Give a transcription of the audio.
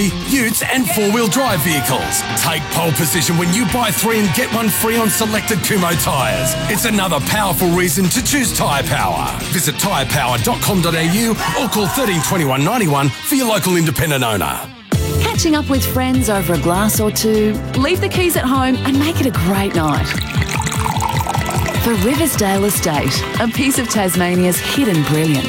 utes and four-wheel drive vehicles. Take pole position when you buy 3 and get 1 free on selected Kumho tyres. It's another powerful reason to choose Tyre Power. Visit tyrepower.com.au or call 13 21 91 for your local independent owner. Catching up with friends over a glass or two, leave the keys at home and make it a great night. For Riversdale Estate, a piece of Tasmania's hidden brilliance.